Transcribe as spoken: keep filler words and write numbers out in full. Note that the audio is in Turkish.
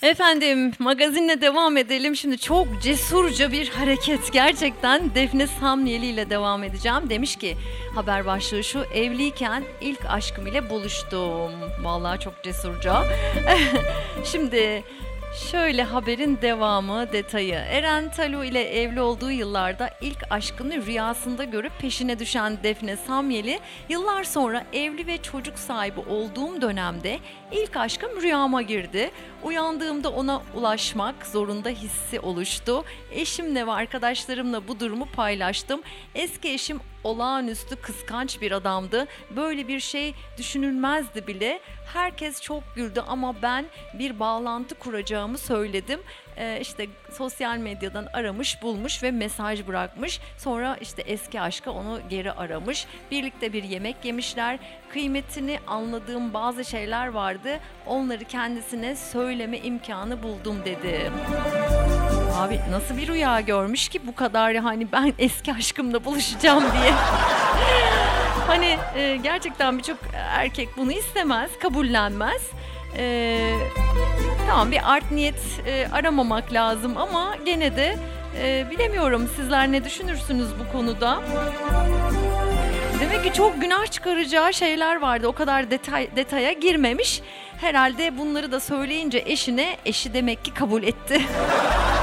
Efendim, magazinle devam edelim. Şimdi çok cesurca bir hareket. Gerçekten Defne Samyeli ile devam edeceğim. Demiş ki, haber başlığı şu: evliyken ilk aşkım ile buluştum. Vallahi çok cesurca. Şimdi şöyle, haberin devamı, detayı. Eren Talu ile evli olduğu yıllarda ilk aşkını rüyasında görüp peşine düşen Defne Samyeli, yıllar sonra evli ve çocuk sahibi olduğum dönemde ilk aşkım rüyama girdi. Uyandığımda ona ulaşmak zorunda hissi oluştu. Eşimle ve arkadaşlarımla bu durumu paylaştım. Eski eşim olağanüstü kıskanç bir adamdı. Böyle bir şey düşünülmezdi bile. Herkes çok güldü ama ben bir bağlantı kuracağımı söyledim. Ee, işte sosyal medyadan aramış, bulmuş ve mesaj bırakmış. Sonra işte eski aşkı onu geri aramış. Birlikte bir yemek yemişler. Kıymetini anladığım bazı şeyler vardı. Onları kendisine söyleme imkanı buldum dedi. Abi nasıl bir rüya görmüş ki bu kadar, hani ben eski aşkımla buluşacağım diye. Hani e, gerçekten birçok erkek bunu istemez, kabullenmez. E, tamam, bir art niyet e, aramamak lazım ama gene de e, bilemiyorum, sizler ne düşünürsünüz bu konuda? Demek ki çok günah çıkaracağı şeyler vardı. O kadar detay, detaya girmemiş. Herhalde bunları da söyleyince eşine, eşi demek ki kabul etti.